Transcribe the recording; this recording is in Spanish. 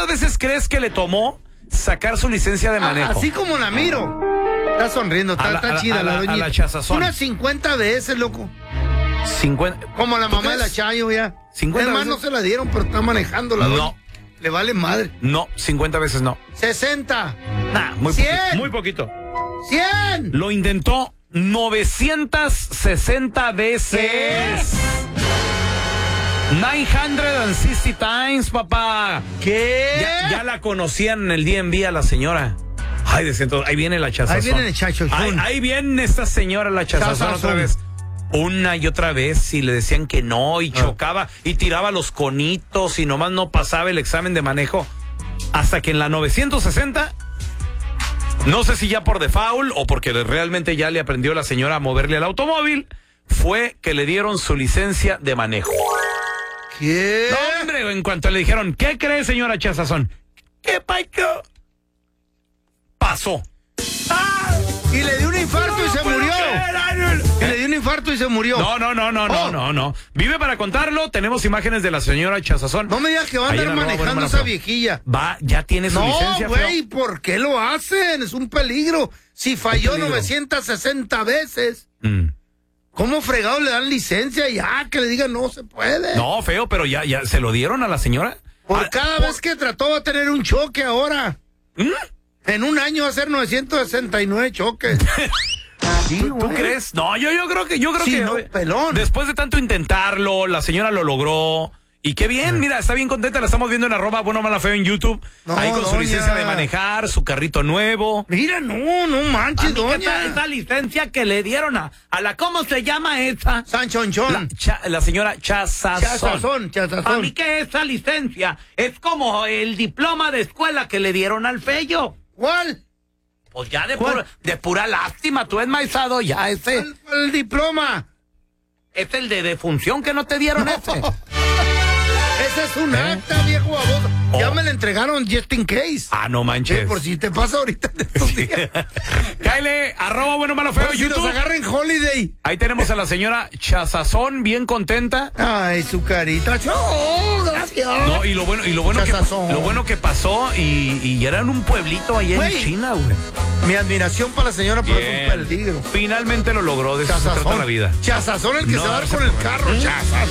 ¿cuántas veces crees que le tomó sacar su licencia de manejo? Así como la miro. Está sonriendo, está chida la doña. A la Chazazón. Unas 50 veces, loco. 50. Como la mamá de la Chayo, ya. 50 veces. No se la dieron, pero está manejando la doña. No. Le vale madre. No, 50 veces no. 60. Nah, muy 100. poquito. Muy poquito. 100. Lo intentó 960 veces. 960 times, papá. ¿Qué? Ya la conocían en el DMV a la señora. Ay, ahí viene la Chazazón. Ahí viene el Chachazón. Ahí viene esta señora, la Chazazón, otra vez. Una y otra vez, y le decían que no, y chocaba, y tiraba los conitos, y nomás no pasaba el examen de manejo. Hasta que en la 960, no sé si ya por default, o porque realmente ya le aprendió la señora a moverle al automóvil, fue que le dieron su licencia de manejo. ¿Qué? No, hombre, en cuanto le dijeron, ¿qué cree, señora Chazazón? ¿Qué pasó? Pasó. ¡Ah! Y le dio un infarto y se murió. Y le dio un infarto y se murió. No. Vive para contarlo. Tenemos imágenes de la señora Chazazón. No me digas que va a andar manejando esa viejilla. Ya tiene su licencia. No, güey, ¿por qué lo hacen? Es un peligro. Si falló 960 veces. ¿Cómo fregado le dan licencia? Ya, que le digan no se puede. No, feo, pero ya se lo dieron a la señora. Por cada vez que trató va a tener un choque ahora. En un año va a ser 969 choques. Sí, ¿Tú crees? No, yo creo que no, pelón. Después de tanto intentarlo, la señora lo logró. Y qué bien, mira, está bien contenta, la estamos viendo en @buenomalafeo en YouTube. Ahí con su licencia de manejar, su carrito nuevo. Mira, no manches, doña. Esa licencia que le dieron a la, ¿cómo se llama esa? Sanchonchón. La señora Chazazón. Chazazón. A mí que esa licencia es como el diploma de escuela que le dieron al Fello. ¿Cuál? Pues ya de pura lástima, tú enmaizado ya ese. ¿Cuál diploma? Es el de defunción que no te dieron ese. Ese es un acta, viejo baboso. Ya me la entregaron just in case. Ah, no manches. Por si te pasa ahorita de estos días. Cáele, @buenomalafeo por si YouTube. nos agarren holiday. Ahí tenemos a la señora Chazazón, bien contenta. Ay, su carita. ¡Oh, gracias! No, y lo bueno que pasó, y era en un pueblito ahí en China, güey. Mi admiración para la señora, pero es un peligro. Finalmente lo logró, de eso se trata la vida. Chazazón, el que se va a dar con el carro. Chazazón.